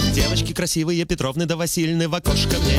Девочки красивые, Петровны да Васильны в окошко мне